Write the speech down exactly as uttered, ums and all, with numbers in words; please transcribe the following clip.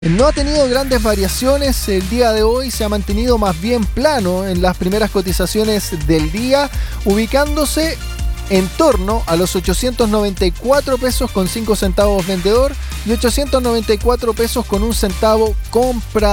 No ha tenido grandes variaciones el día de hoy, se ha mantenido más bien plano en las primeras cotizaciones del día, ubicándose en torno a los ochocientos noventa y cuatro pesos con cinco centavos vendedor y ochocientos noventa y cuatro pesos con un centavo comprador.